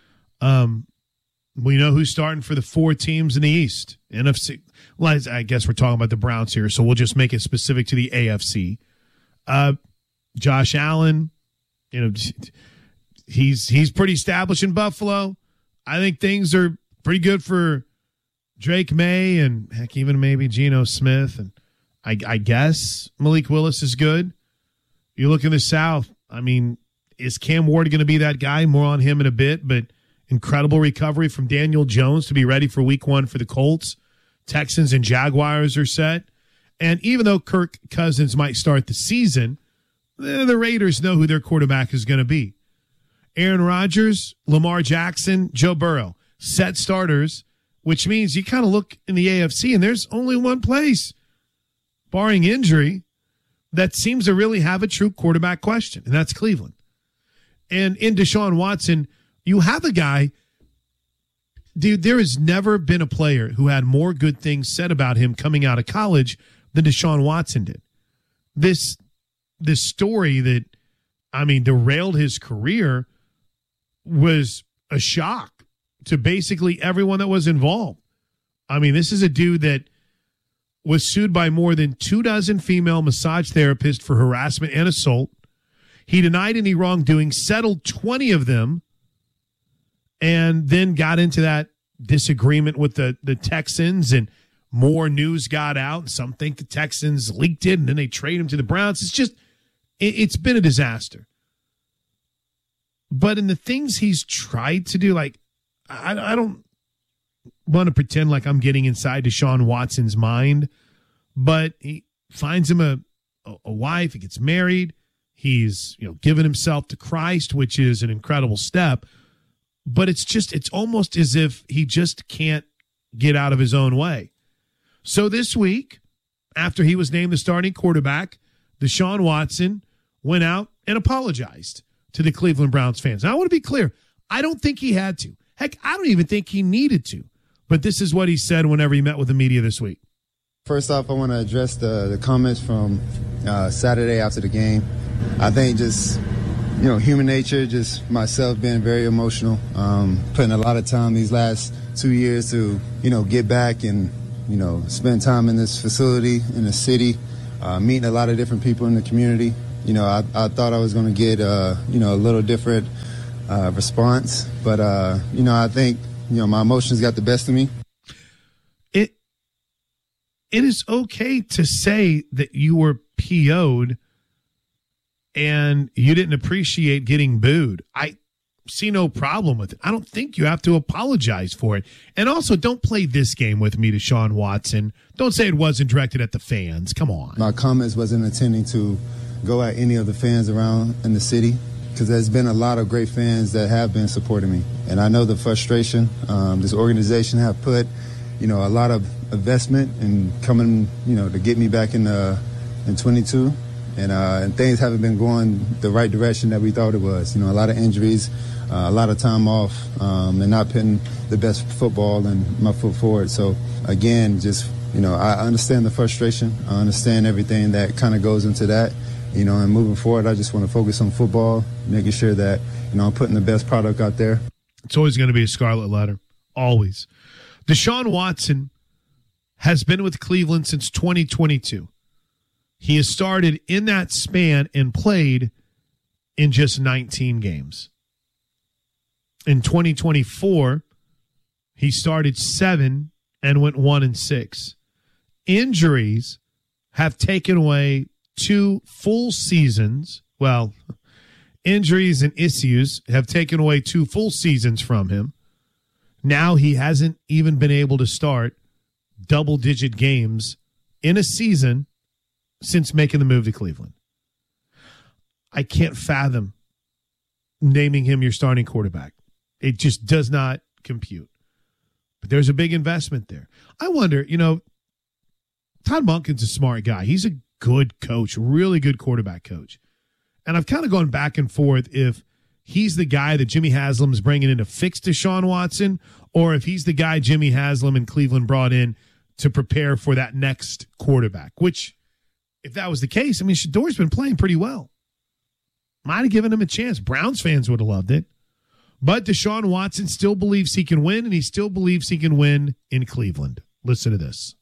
Um, We know who's starting for the four teams in the East. N F C. Well, I guess we're talking about the Browns here, so we'll just make it specific to the A F C. Uh, Josh Allen, you know, he's he's pretty established in Buffalo. I think things are pretty good for Drake May and heck, even maybe Geno Smith, and I, I guess Malik Willis is good. You look in the South. I mean, is Cam Ward going to be that guy? More on him in a bit, but. Incredible recovery from Daniel Jones to be ready for week one for the Colts. Texans and Jaguars are set. And even though Kirk Cousins might start the season, the Raiders know who their quarterback is going to be. Aaron Rodgers, Lamar Jackson, Joe Burrow, set starters, which means you kind of look in the A F C and there's only one place, barring injury, that seems to really have a true quarterback question, and that's Cleveland. And in Deshaun Watson, you have a guy, dude, there has never been a player who had more good things said about him coming out of college than Deshaun Watson did. This, this story that, I mean, derailed his career was a shock to basically everyone that was involved. I mean, this is a dude that was sued by more than two dozen female massage therapists for harassment and assault. He denied any wrongdoing, settled twenty of them, and then got into that disagreement with the, the Texans, and more news got out. And some think the Texans leaked it, and then they trade him to the Browns. It's just, it, it's been a disaster. But in the things he's tried to do, like, I, I don't want to pretend like I'm getting inside Deshaun Watson's mind, but he finds him a, a wife. He gets married. He's, you know, given himself to Christ, which is an incredible step. But it's just, it's almost as if he just can't get out of his own way. So this week, after he was named the starting quarterback, Deshaun Watson went out and apologized to the Cleveland Browns fans. Now, I want to be clear. I don't think he had to. Heck, I don't even think he needed to. But this is what he said whenever he met with the media this week. First off, I want to address the, the comments from uh, Saturday after the game. I think just, you know, human nature, just myself being very emotional, um, putting a lot of time these last two years to, you know, get back and, you know, spend time in this facility, in the city, uh, meeting a lot of different people in the community. You know, I, I thought I was going to get, uh, you know, a little different uh, response, but, uh, you know, I think, you know, my emotions got the best of me. It it is okay to say that you were P O'd and you didn't appreciate getting booed. I see no problem with it. I don't think you have to apologize for it. And also, don't play this game with me, Deshaun Watson. Don't say it wasn't directed at the fans. Come on. My comments wasn't intending to go at any of the fans around in the city, because there's been a lot of great fans that have been supporting me. And I know the frustration um, this organization have put, you know, a lot of investment in coming, you know, to get me back in uh, in twenty-two. And, uh, and things haven't been going the right direction that we thought it was. You know, a lot of injuries, uh, a lot of time off, um, and not putting the best football and my foot forward. So, again, just, you know, I understand the frustration. I understand everything that kind of goes into that. You know, and moving forward, I just want to focus on football, making sure that, you know, I'm putting the best product out there. It's always going to be a scarlet letter. Always. Deshaun Watson has been with Cleveland since twenty twenty-two. He has started in that span and played in just nineteen games. In twenty twenty-four, he started seven and went one and six. Injuries have taken away two full seasons. Well, injuries and issues have taken away two full seasons from him. Now he hasn't even been able to start double-digit games in a season since making the move to Cleveland. I can't fathom naming him your starting quarterback. It just does not compute. But there's a big investment there. I wonder, you know, Todd Monken's a smart guy. He's a good coach, really good quarterback coach. And I've kind of gone back and forth if he's the guy that Jimmy Haslam is bringing in to fix Deshaun Watson, or if he's the guy Jimmy Haslam and Cleveland brought in to prepare for that next quarterback, which, if that was the case, I mean, Shador's been playing pretty well. Might have given him a chance. Browns fans would have loved it. But Deshaun Watson still believes he can win, and he still believes he can win in Cleveland. Listen to this.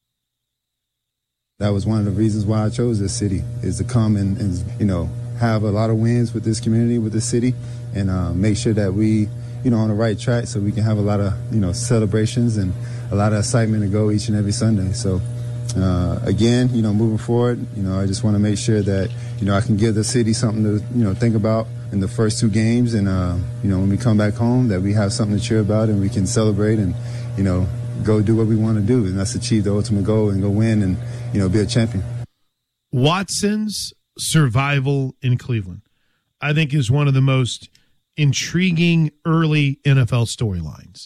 That was one of the reasons why I chose this city, is to come and, and you know, have a lot of wins with this community, with this city, and uh, make sure that we, you know, on the right track so we can have a lot of, you know, celebrations and a lot of excitement to go each and every Sunday. So, uh, again, you know, moving forward, you know, I just want to make sure that, you know, I can give the city something to, you know, think about in the first two games. And, uh, you know, when we come back home, that we have something to cheer about and we can celebrate and, you know, go do what we want to do. And that's achieve the ultimate goal and go win and, you know, be a champion. Watson's survival in Cleveland, I think, is one of the most intriguing early N F L storylines.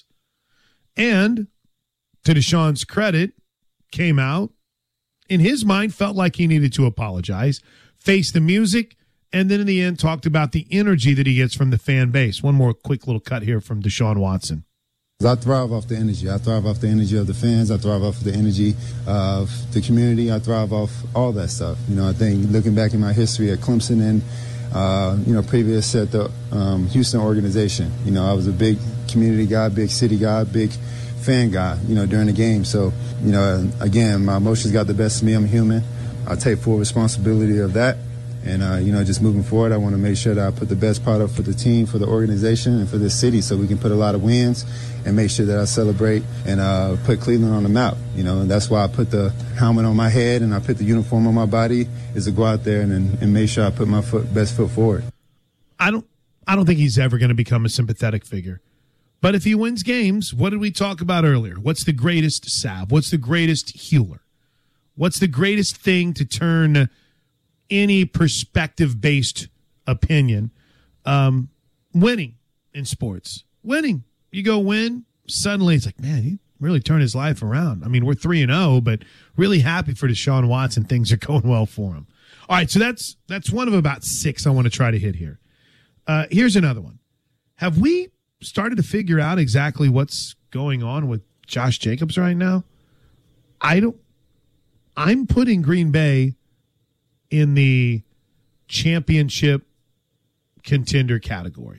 And to Deshaun's credit, came out, in his mind, felt like he needed to apologize, face the music, and then in the end talked about the energy that he gets from the fan base. One more quick little cut here from Deshaun Watson. I thrive off the energy. I thrive off the energy of the fans. I thrive off the energy of the community. I thrive off all that stuff. You know, I think looking back in my history at Clemson and, uh, you know, previous at the um, Houston organization, you know, I was a big community guy, big city guy, big fan guy, you know, during the game. So, you know, again, my emotions got the best of me. I'm human. I take full responsibility of that. And, uh, you know, just moving forward, I want to make sure that I put the best product for the team, for the organization, and for this city so we can put a lot of wins and make sure that I celebrate and uh, put Cleveland on the map. You know, and that's why I put the helmet on my head and I put the uniform on my body, is to go out there and, and make sure I put my foot, best foot forward. I don't, I don't think he's ever going to become a sympathetic figure. But if he wins games, what did we talk about earlier? What's the greatest salve? What's the greatest healer? What's the greatest thing to turn any perspective-based opinion? Um, winning in sports. Winning. You go win, suddenly it's like, man, he really turned his life around. I mean, we're three and oh, but really happy for Deshaun Watson. Things are going well for him. All right, so that's that's one of about six I want to try to hit here. Uh, here's another one. Have we started to figure out exactly what's going on with Josh Jacobs right now? I don't I'm putting Green Bay in the championship contender category.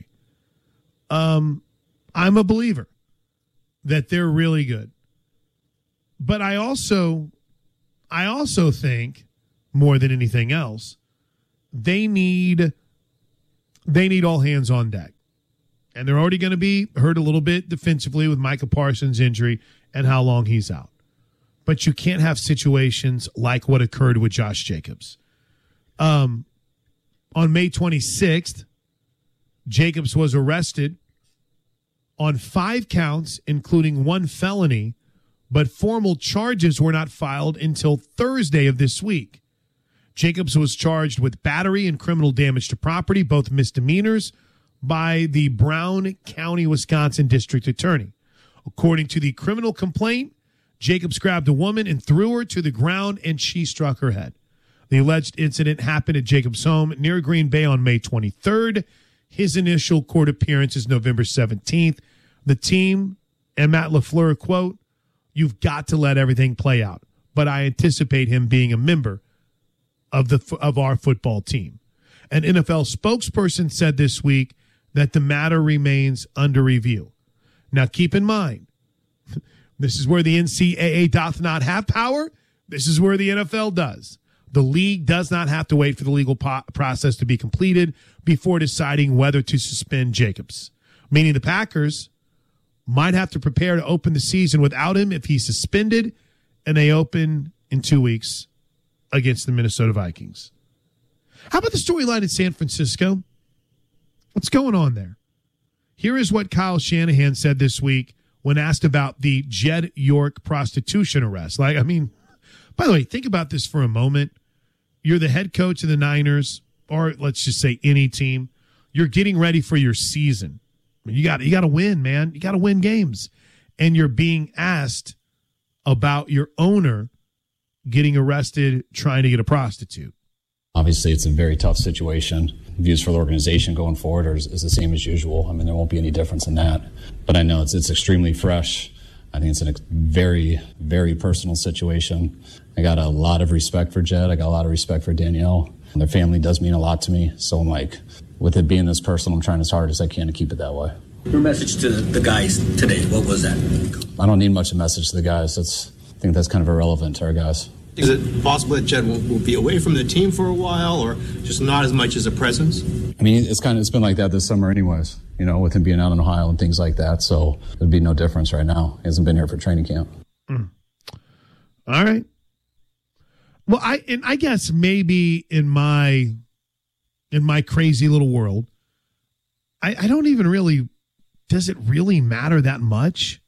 Um, I'm a believer that they're really good. But I also, I also think, more than anything else, they need, they need all hands on deck. And they're already going to be hurt a little bit defensively with Micah Parsons' injury and how long he's out. But you can't have situations like what occurred with Josh Jacobs. Um, on May twenty-sixth, Jacobs was arrested on five counts, including one felony, but formal charges were not filed until Thursday of this week. Jacobs was charged with battery and criminal damage to property, both misdemeanors, by the Brown County, Wisconsin District Attorney. According to the criminal complaint, Jacobs grabbed a woman and threw her to the ground, and she struck her head. The alleged incident happened at Jacobs' home near Green Bay on May twenty-third. His initial court appearance is November seventeenth. The team and Matt LaFleur, quote, "You've got to let everything play out, but I anticipate him being a member of the of our football team." An N F L spokesperson said this week that the matter remains under review. Now, keep in mind, this is where the N C double A doth not have power. This is where the N F L does. The league does not have to wait for the legal po- process to be completed before deciding whether to suspend Jacobs, meaning the Packers might have to prepare to open the season without him if he's suspended, and they open in two weeks against the Minnesota Vikings. How about the storyline in San Francisco? What's going on there? Here is what Kyle Shanahan said this week when asked about the Jed York prostitution arrest. Like, I mean, by the way, think about this for a moment. You're the head coach of the Niners, or let's just say any team. You're getting ready for your season. I mean, you got you got to win, man. You got to win games. And you're being asked about your owner getting arrested trying to get a prostitute. Obviously, it's a very tough situation. Views for the organization going forward are, is the same as usual. I mean, there won't be any difference in that. But I know it's it's extremely fresh. I think it's a very, very personal situation. I got a lot of respect for Jed. I got a lot of respect for Danielle. Their family does mean a lot to me. So I'm like, with it being this personal, I'm trying as hard as I can to keep it that way. Your message to the guys today, what was that? I don't need much of a message to the guys. That's, I think that's kind of irrelevant to our guys. Is it possible that Jed will, will be away from the team for a while, or just not as much as a presence? I mean, it's kind of it's been like that this summer anyways, you know, with him being out in Ohio and things like that. So there'd be no difference right now. He hasn't been here for training camp. Mm. All right. Well, I and I guess maybe in my in my crazy little world, I, I don't even really, does it really matter that much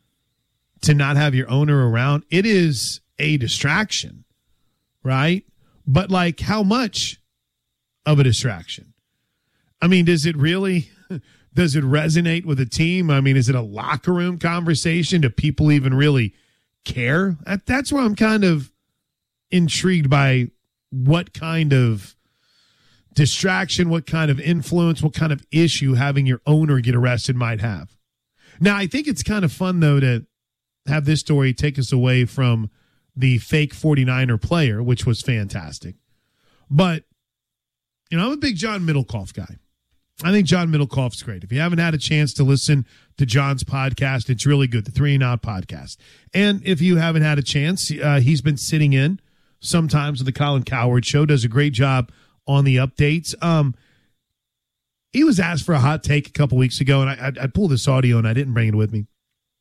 to not have your owner around? It is a distraction, right? But like, how much of a distraction? I mean, does it really, does it resonate with a team? I mean, is it a locker room conversation? Do people even really care? That, that's where I'm kind of intrigued by what kind of distraction, what kind of influence, what kind of issue having your owner get arrested might have. Now, I think it's kind of fun, though, to have this story take us away from the fake forty-niner player, which was fantastic. But, you know, I'm a big John Middlecoff guy. I think John Middlecoff's great. If you haven't had a chance to listen to John's podcast, it's really good, the Three and Out podcast. And if you haven't had a chance, uh, he's been sitting in sometimes with the Colin Cowherd Show, does a great job on the updates. Um, he was asked for a hot take a couple weeks ago, and I, I, I pulled this audio, and I didn't bring it with me.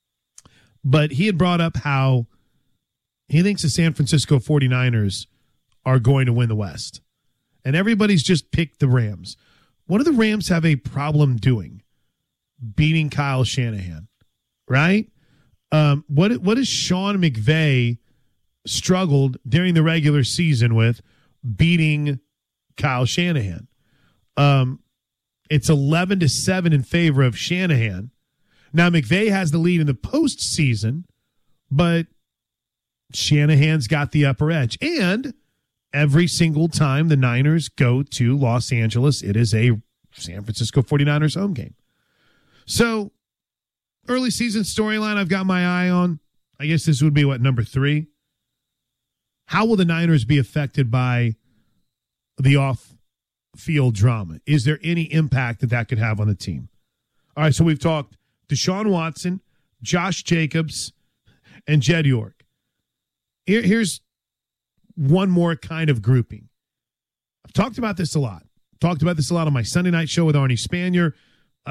But he had brought up how he thinks the San Francisco forty-niners are going to win the West. And everybody's just picked the Rams. What do the Rams have a problem doing? Beating Kyle Shanahan, right? Um, what what has Sean McVay struggled during the regular season with beating Kyle Shanahan? Um, it's eleven to seven in favor of Shanahan. Now, McVay has the lead in the postseason, but Shanahan's got the upper edge. And every single time the Niners go to Los Angeles, it is a San Francisco forty-niners home game. So, early season storyline I've got my eye on. I guess this would be, what, number three? how will the Niners be affected by the off-field drama? Is there any impact that that could have on the team? All right, so we've talked Deshaun Watson, Josh Jacobs, and Jed York. Here, here's one more kind of grouping. I've talked about this a lot. Talked about this a lot on my Sunday night show with Arnie Spanier.